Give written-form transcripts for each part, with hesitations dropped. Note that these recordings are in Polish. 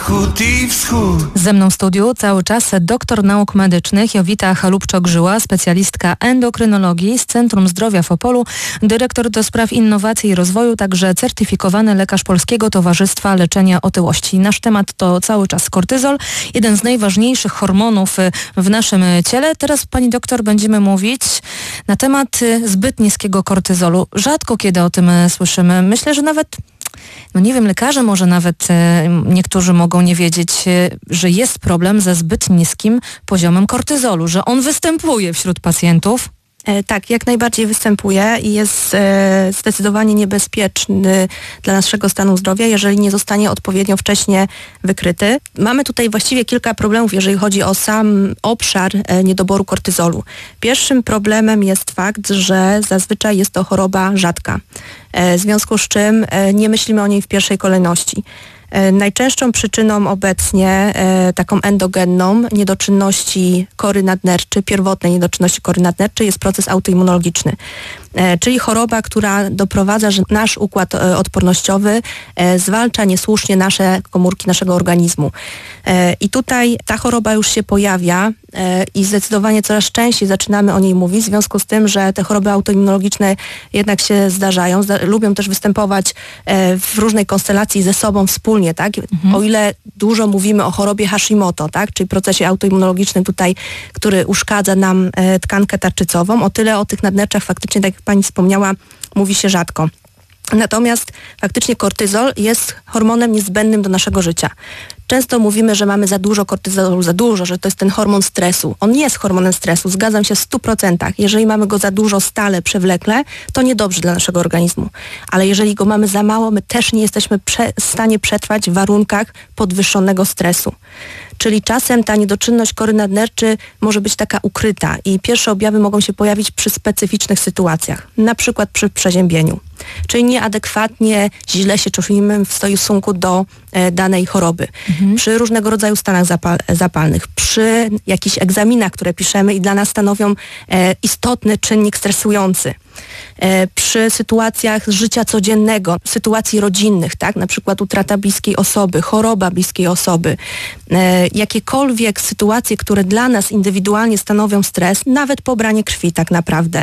zachód i wschód. Ze mną w studiu cały czas doktor nauk medycznych Jowita Chalupczok-Żyła, specjalistka endokrynologii z Centrum Zdrowia w Opolu, dyrektor do spraw innowacji i rozwoju, także certyfikowany lekarz Polskiego Towarzystwa Leczenia Otyłości. Nasz temat to cały czas kortyzol, jeden z najważniejszych hormonów w naszym ciele. Teraz, pani doktor, będziemy mówić na temat zbyt niskiego kortyzolu. Rzadko kiedy o tym słyszymy. Myślę, że nawet nie wiem, lekarze może nawet niektórzy mogą nie wiedzieć, że jest problem ze zbyt niskim poziomem kortyzolu, że on występuje wśród pacjentów. Tak, jak najbardziej występuje i jest zdecydowanie niebezpieczny dla naszego stanu zdrowia, jeżeli nie zostanie odpowiednio wcześnie wykryty. Mamy tutaj właściwie kilka problemów, jeżeli chodzi o sam obszar niedoboru kortyzolu. Pierwszym problemem jest fakt, że zazwyczaj jest to choroba rzadka, w związku z czym nie myślimy o niej w pierwszej kolejności. Najczęstszą przyczyną obecnie taką endogenną niedoczynności kory nadnerczy, pierwotnej niedoczynności kory nadnerczej jest proces autoimmunologiczny, czyli choroba, która doprowadza, że nasz układ odpornościowy zwalcza niesłusznie nasze komórki naszego organizmu. I tutaj ta choroba już się pojawia i zdecydowanie coraz częściej zaczynamy o niej mówić, w związku z tym, że te choroby autoimmunologiczne jednak się zdarzają, lubią też występować w różnej konstelacji ze sobą wspólnie, tak? O ile dużo mówimy o chorobie Hashimoto, tak? Czyli procesie autoimmunologicznym tutaj, który uszkadza nam tkankę tarczycową, o tyle o tych nadnerczach faktycznie, tak jak pani wspomniała, mówi się rzadko. Natomiast faktycznie kortyzol jest hormonem niezbędnym do naszego życia. Często mówimy, że mamy za dużo kortyzolu, że to jest ten hormon stresu. On nie jest hormonem stresu, zgadzam się w 100%. Jeżeli mamy go za dużo stale, przewlekle, to niedobrze dla naszego organizmu. Ale jeżeli go mamy za mało, my też nie jesteśmy w stanie przetrwać w warunkach podwyższonego stresu. Czyli czasem ta niedoczynność kory nadnerczy może być taka ukryta i pierwsze objawy mogą się pojawić przy specyficznych sytuacjach, na przykład przy przeziębieniu. Czyli nieadekwatnie źle się czujemy w stosunku do danej choroby. Przy różnego rodzaju stanach zapalnych, przy jakichś egzaminach, które piszemy i dla nas stanowią istotny czynnik stresujący. Przy sytuacjach życia codziennego, sytuacji rodzinnych, tak, na przykład utrata bliskiej osoby, choroba bliskiej osoby, jakiekolwiek sytuacje, które dla nas indywidualnie stanowią stres, nawet pobranie krwi tak naprawdę,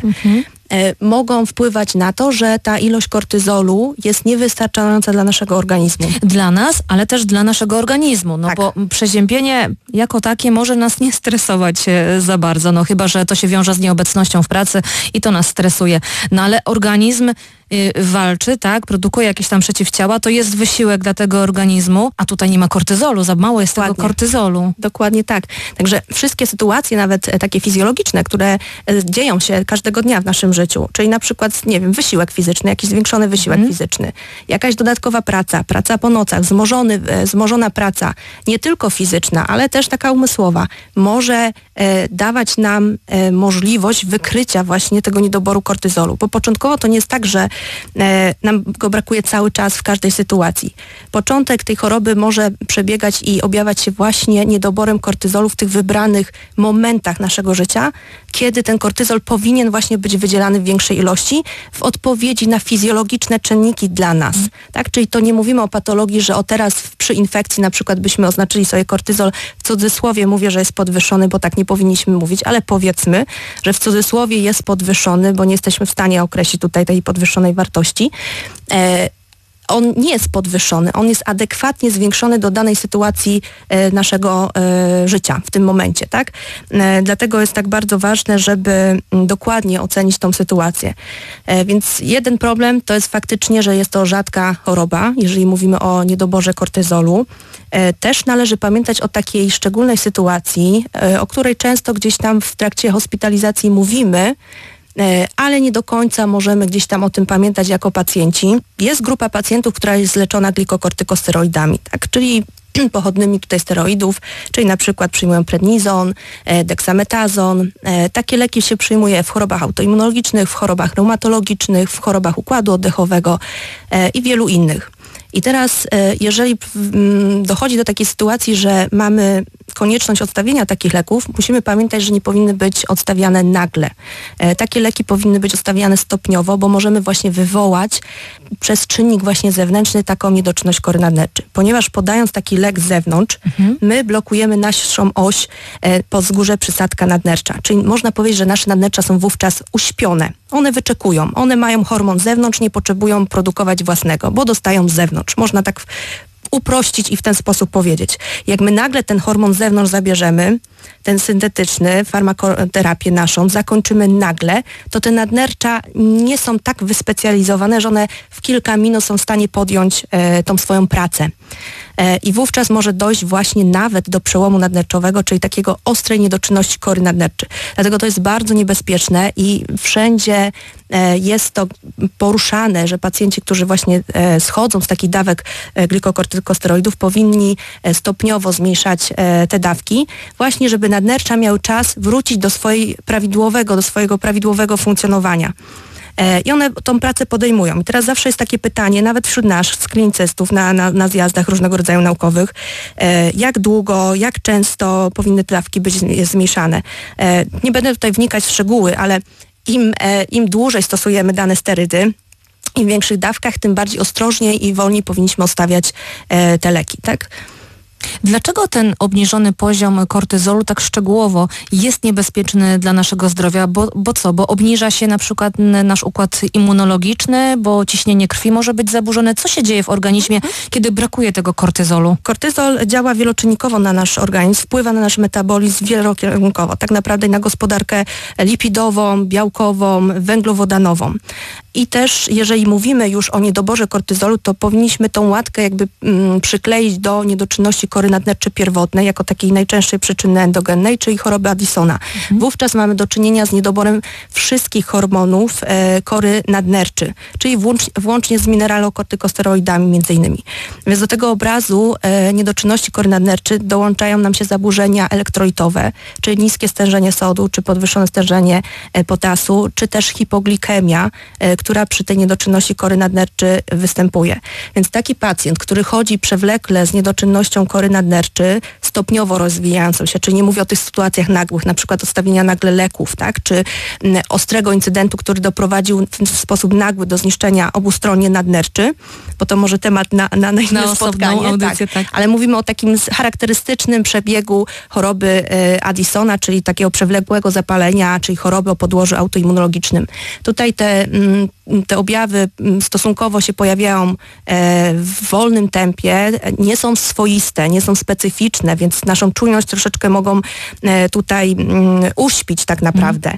mogą wpływać na to, że ta ilość kortyzolu jest niewystarczająca dla naszego organizmu. Dla nas, ale też dla naszego organizmu, tak. Bo przeziębienie jako takie może nas nie stresować za bardzo, chyba że to się wiąże z nieobecnością w pracy i to nas stresuje. Ale organizm walczy, tak, produkuje jakieś tam przeciwciała, to jest wysiłek dla tego organizmu, a tutaj nie ma kortyzolu, za mało jest tego kortyzolu. Dokładnie tak. Także wszystkie sytuacje, nawet takie fizjologiczne, które dzieją się każdego dnia w naszym życiu, czyli na przykład, wysiłek fizyczny, jakiś zwiększony wysiłek fizyczny, jakaś dodatkowa praca po nocach, wzmożona praca, nie tylko fizyczna, ale też taka umysłowa, może dawać nam możliwość wykrycia właśnie tego niedoboru kortyzolu. Bo początkowo to nie jest tak, że nam go brakuje cały czas w każdej sytuacji. Początek tej choroby może przebiegać i objawiać się właśnie niedoborem kortyzolu w tych wybranych momentach naszego życia, kiedy ten kortyzol powinien właśnie być wydzielany w większej ilości w odpowiedzi na fizjologiczne czynniki dla nas. Tak? Czyli to nie mówimy o patologii, że teraz przy infekcji na przykład byśmy oznaczyli sobie kortyzol, w cudzysłowie mówię, że jest podwyższony, bo tak nie powinniśmy mówić, ale powiedzmy, że w cudzysłowie jest podwyższony, bo nie jesteśmy w stanie określić tutaj tej podwyższonej wartości. On nie jest podwyższony, on jest adekwatnie zwiększony do danej sytuacji naszego życia w tym momencie, tak? Dlatego jest tak bardzo ważne, żeby dokładnie ocenić tą sytuację. Więc jeden problem to jest faktycznie, że jest to rzadka choroba, jeżeli mówimy o niedoborze kortyzolu. Też należy pamiętać o takiej szczególnej sytuacji, o której często gdzieś tam w trakcie hospitalizacji mówimy, ale nie do końca możemy gdzieś tam o tym pamiętać jako pacjenci. Jest grupa pacjentów, która jest leczona glikokortykosteroidami, tak? Czyli pochodnymi tutaj steroidów, czyli na przykład przyjmują prednizon, deksametazon. Takie leki się przyjmuje w chorobach autoimmunologicznych, w chorobach reumatologicznych, w chorobach układu oddechowego i wielu innych. I teraz, jeżeli dochodzi do takiej sytuacji, że mamy jest konieczność odstawienia takich leków, musimy pamiętać, że nie powinny być odstawiane nagle. Takie leki powinny być odstawiane stopniowo, bo możemy właśnie wywołać przez czynnik właśnie zewnętrzny taką niedoczynność kory nadnerczy. Ponieważ podając taki lek z zewnątrz, my blokujemy naszą oś podzgórze przysadka nadnercza. Czyli można powiedzieć, że nasze nadnercza są wówczas uśpione. One wyczekują. One mają hormon z zewnątrz, nie potrzebują produkować własnego, bo dostają z zewnątrz. Można tak uprościć i w ten sposób powiedzieć. Jak my nagle ten hormon z zewnątrz zabierzemy, ten syntetyczny, farmakoterapię naszą, zakończymy nagle, to te nadnercza nie są tak wyspecjalizowane, że one w kilka minut są w stanie podjąć tą swoją pracę. I wówczas może dojść właśnie nawet do przełomu nadnerczowego, czyli takiego ostrej niedoczynności kory nadnerczy. Dlatego to jest bardzo niebezpieczne i wszędzie jest to poruszane, że pacjenci, którzy właśnie schodzą z takich dawek glikokortykosteroidów, powinni stopniowo zmniejszać te dawki, właśnie żeby nadnercza miały czas wrócić do swojego prawidłowego funkcjonowania. I one tą pracę podejmują. I teraz zawsze jest takie pytanie, nawet wśród nas, klinicystów na zjazdach różnego rodzaju naukowych, jak długo, jak często powinny te dawki być zmniejszane. Nie będę tutaj wnikać w szczegóły, ale im dłużej stosujemy dane sterydy, im w większych dawkach, tym bardziej ostrożniej i wolniej powinniśmy odstawiać te leki, tak? Dlaczego ten obniżony poziom kortyzolu tak szczegółowo jest niebezpieczny dla naszego zdrowia? Bo co? Bo obniża się na przykład nasz układ immunologiczny, bo ciśnienie krwi może być zaburzone. Co się dzieje w organizmie, kiedy brakuje tego kortyzolu? Kortyzol działa wieloczynnikowo na nasz organizm, wpływa na nasz metabolizm wielokierunkowo, tak naprawdę na gospodarkę lipidową, białkową, węglowodanową. I też, jeżeli mówimy już o niedoborze kortyzolu, to powinniśmy tą łatkę jakby przykleić do niedoczynności kory nadnerczy pierwotnej, jako takiej najczęstszej przyczyny endogennej, czyli choroby Addisona. Wówczas mamy do czynienia z niedoborem wszystkich hormonów kory nadnerczy, czyli włącznie z mineralokortykosteroidami między innymi. Więc do tego obrazu niedoczynności kory nadnerczy dołączają nam się zaburzenia elektrolitowe, czyli niskie stężenie sodu, czy podwyższone stężenie potasu, czy też hipoglikemia, która przy tej niedoczynności kory nadnerczy występuje. Więc taki pacjent, który chodzi przewlekle z niedoczynnością kory nadnerczy, stopniowo rozwijającą się, czyli nie mówię o tych sytuacjach nagłych, na przykład odstawienia nagle leków, tak, czy ostrego incydentu, który doprowadził w sposób nagły do zniszczenia obustronnie nadnerczy, bo to może temat na inne spotkanie, audycję, tak. Ale mówimy o takim charakterystycznym przebiegu choroby Addisona, czyli takiego przewlekłego zapalenia, czyli choroby o podłożu autoimmunologicznym. Tutaj te objawy stosunkowo się pojawiają w wolnym tempie, nie są swoiste, nie są specyficzne, więc naszą czujność troszeczkę mogą tutaj uśpić tak naprawdę.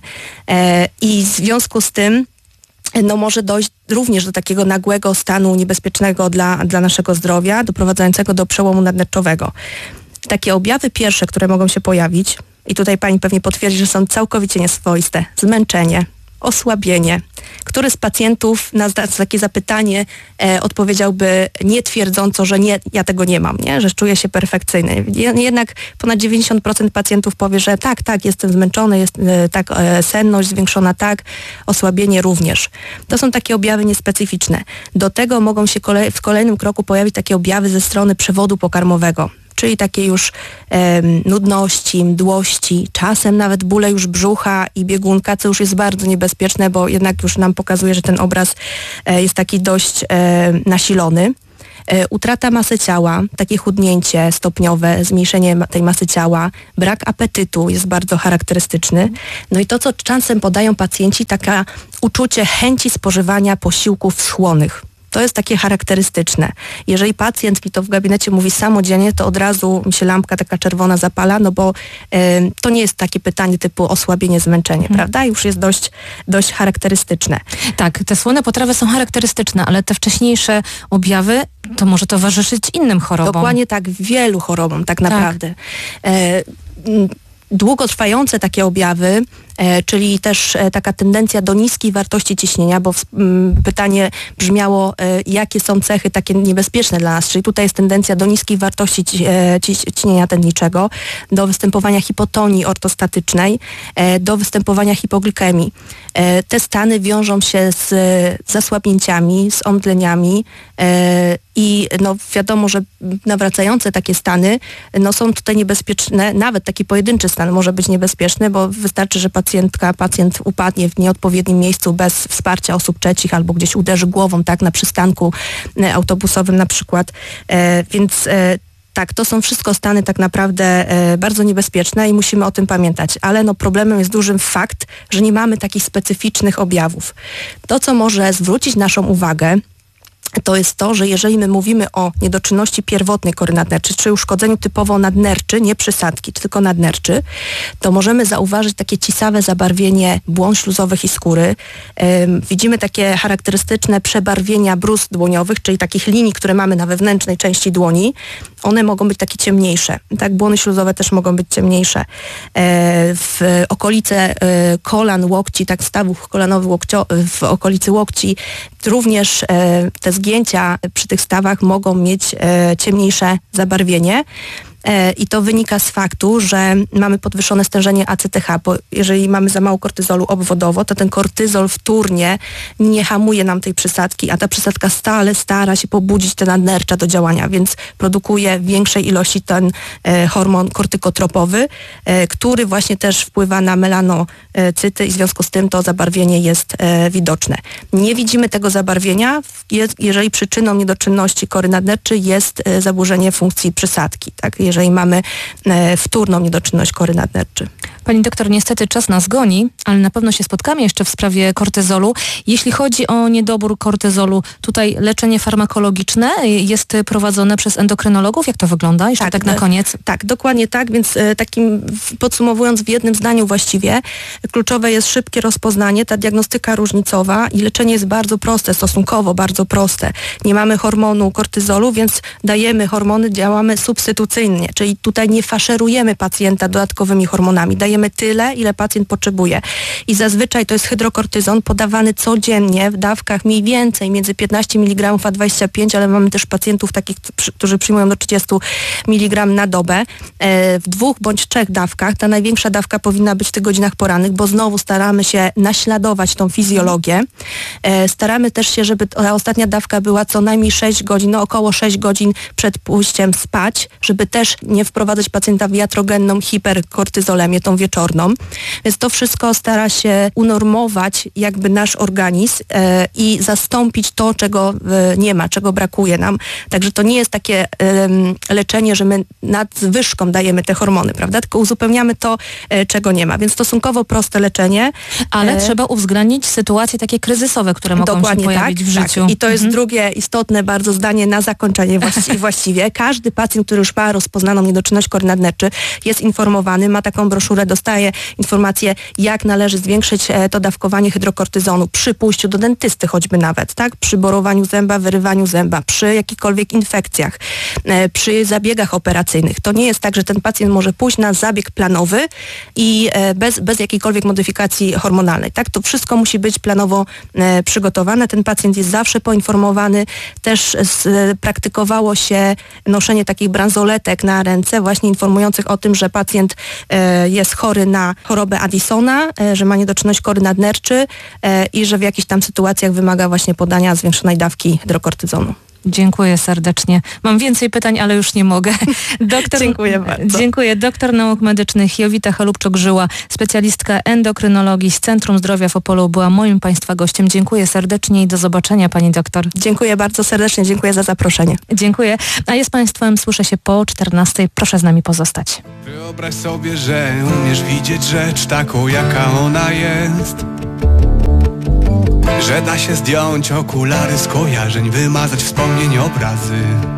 I w związku z tym może dojść również do takiego nagłego stanu niebezpiecznego dla naszego zdrowia, doprowadzającego do przełomu nadnerczowego. Takie objawy pierwsze, które mogą się pojawić, i tutaj pani pewnie potwierdzi, że są całkowicie nieswoiste. Zmęczenie, osłabienie. Który z pacjentów na takie zapytanie odpowiedziałby nie twierdząco, że nie, ja tego nie mam, nie? Że czuję się perfekcyjny. Jednak ponad 90% pacjentów powie, że tak, jestem zmęczony, jest senność zwiększona, osłabienie również. To są takie objawy niespecyficzne. Do tego mogą się w kolejnym kroku pojawić takie objawy ze strony przewodu pokarmowego. Czyli takie już nudności, mdłości, czasem nawet bóle już brzucha i biegunka, co już jest bardzo niebezpieczne, bo jednak już nam pokazuje, że ten obraz jest taki dość nasilony. Utrata masy ciała, takie chudnięcie stopniowe, zmniejszenie tej masy ciała, brak apetytu jest bardzo charakterystyczny. No i to, co czasem podają pacjenci, taka uczucie chęci spożywania posiłków schłonnych. To jest takie charakterystyczne. Jeżeli pacjent mi to w gabinecie mówi samodzielnie, to od razu mi się lampka taka czerwona zapala, no bo to nie jest takie pytanie typu osłabienie, zmęczenie, prawda? Już jest dość charakterystyczne. Tak, te słone potrawy są charakterystyczne, ale te wcześniejsze objawy to może towarzyszyć innym chorobom. Dokładnie tak, wielu chorobom tak naprawdę. Długotrwające takie objawy czyli też taka tendencja do niskiej wartości ciśnienia, bo pytanie brzmiało, jakie są cechy takie niebezpieczne dla nas, czyli tutaj jest tendencja do niskiej wartości ciśnienia tętniczego, do występowania hipotonii ortostatycznej, do występowania hipoglikemii. Te stany wiążą się z zasłabnięciami, z omdleniami i wiadomo, że nawracające takie stany są tutaj niebezpieczne. Nawet taki pojedynczy stan może być niebezpieczny, bo wystarczy, że pacjent upadnie w nieodpowiednim miejscu bez wsparcia osób trzecich albo gdzieś uderzy głową, tak, na przystanku autobusowym na przykład. Więc tak, to są wszystko stany tak naprawdę bardzo niebezpieczne i musimy o tym pamiętać. Ale problemem jest dużym fakt, że nie mamy takich specyficznych objawów. To, co może zwrócić naszą uwagę, to jest to, że jeżeli my mówimy o niedoczynności pierwotnej kory nadnerczy, czy uszkodzeniu typowo nadnerczy, nie przysadki, tylko nadnerczy, to możemy zauważyć takie cisawe zabarwienie błon śluzowych i skóry. Widzimy takie charakterystyczne przebarwienia bruzd dłoniowych, czyli takich linii, które mamy na wewnętrznej części dłoni. One mogą być takie ciemniejsze. Tak, błony śluzowe też mogą być ciemniejsze. W okolice kolan, łokci, tak stawów kolanowych w okolicy łokci również te zgięcia przy tych stawach mogą mieć ciemniejsze zabarwienie. I to wynika z faktu, że mamy podwyższone stężenie ACTH, bo jeżeli mamy za mało kortyzolu obwodowo, to ten kortyzol wtórnie nie hamuje nam tej przysadki, a ta przysadka stale stara się pobudzić te nadnercza do działania, więc produkuje w większej ilości ten hormon kortykotropowy, który właśnie też wpływa na melanocyty i w związku z tym to zabarwienie jest widoczne. Nie widzimy tego zabarwienia, jeżeli przyczyną niedoczynności kory nadnerczy jest zaburzenie funkcji przysadki, tak? Jeżeli mamy wtórną niedoczynność kory nadnerczy. Pani doktor, niestety czas nas goni, ale na pewno się spotkamy jeszcze w sprawie kortyzolu. Jeśli chodzi o niedobór kortyzolu, tutaj leczenie farmakologiczne jest prowadzone przez endokrynologów. Jak to wygląda? Jeszcze tak na koniec. Tak, dokładnie tak, więc takim podsumowując w jednym zdaniu właściwie, kluczowe jest szybkie rozpoznanie, ta diagnostyka różnicowa i leczenie jest bardzo proste, stosunkowo bardzo proste. Nie mamy hormonu kortyzolu, więc dajemy hormony, działamy substytucyjnie, czyli tutaj nie faszerujemy pacjenta dodatkowymi hormonami, dajemy tyle, ile pacjent potrzebuje. I zazwyczaj to jest hydrokortyzon podawany codziennie w dawkach mniej więcej między 15 mg a 25, ale mamy też pacjentów takich, którzy przyjmują do 30 mg na dobę. W 2 bądź 3 dawkach. Ta największa dawka powinna być w tych godzinach porannych, bo znowu staramy się naśladować tą fizjologię. Staramy też się, żeby ta ostatnia dawka była co najmniej 6 godzin, około 6 godzin przed pójściem spać, żeby też nie wprowadzać pacjenta w iatrogenną hiperkortyzolemię, tą wieczorną. Więc to wszystko stara się unormować jakby nasz organizm i zastąpić to, czego nie ma, czego brakuje nam. Także to nie jest takie leczenie, że my nadwyżką dajemy te hormony, prawda? Tylko uzupełniamy to, czego nie ma. Więc stosunkowo proste leczenie. Ale trzeba uwzględnić sytuacje takie kryzysowe, które mogą się pojawić w życiu. Tak. I to jest drugie istotne bardzo zdanie na zakończenie właściwie. Każdy pacjent, który już ma rozpoznaną niedoczynność kory nadnerczy, jest informowany, ma taką broszurę, dostaje informację, jak należy zwiększyć to dawkowanie hydrokortyzonu przy pójściu do dentysty choćby nawet, tak? Przy borowaniu zęba, wyrywaniu zęba, przy jakichkolwiek infekcjach, przy zabiegach operacyjnych. To nie jest tak, że ten pacjent może pójść na zabieg planowy i bez jakiejkolwiek modyfikacji hormonalnej, tak? To wszystko musi być planowo przygotowane. Ten pacjent jest zawsze poinformowany. Też praktykowało się noszenie takich bransoletek na ręce, właśnie informujących o tym, że pacjent jest chory na chorobę Addisona, że ma niedoczynność kory nadnerczy i że w jakichś tam sytuacjach wymaga właśnie podania zwiększonej dawki hydrokortyzonu. Dziękuję serdecznie. Mam więcej pytań, ale już nie mogę. Dziękuję bardzo. Dziękuję. Doktor nauk medycznych Jowita Chalupczok-Żyła, specjalistka endokrynologii z Centrum Zdrowia w Opolu, była moim Państwa gościem. Dziękuję serdecznie i do zobaczenia, Pani doktor. Dziękuję bardzo serdecznie. Dziękuję za zaproszenie. Dziękuję. A ja z Państwem słyszę się po 14. Proszę z nami pozostać. Wyobraź sobie, że umiesz widzieć rzecz taką, jaka ona jest. Że da się zdjąć okulary z kojarzeń, wymazać wspomnień, obrazy.